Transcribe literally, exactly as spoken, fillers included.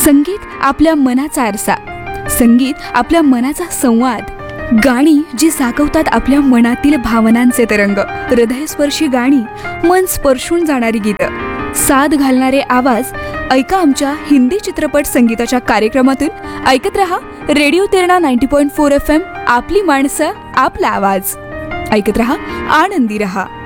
संगीत आपल्या मनाचा आरसा, संगीत आपल्या मनाचा संवाद, गाणी जी जागवतात आपल्या मनातील भावनांचे तरंग, हृदयस्पर्शी गाणी, मन स्पर्शून जाणारी गीतं, साथ घालणारे आवाज. ऐका आमच्या हिंदी चित्रपट संगीताच्या कार्यक्रमातून. ऐकत रहा radio Terna ninety point four F M. आपली माणसं, आपला आवाज. ऐकत रहा, आनंदी रहा.